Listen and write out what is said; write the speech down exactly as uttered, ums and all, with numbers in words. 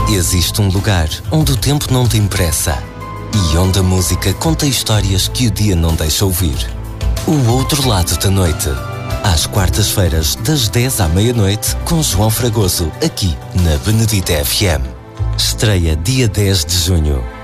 Existe um lugar onde o tempo não tem pressa e onde a música conta histórias que o dia não deixa ouvir. O Outro Lado da Noite. Às quartas-feiras, das dez à meia-noite, com João Fragoso, aqui na Benedita F M. Estreia dia dez de junho.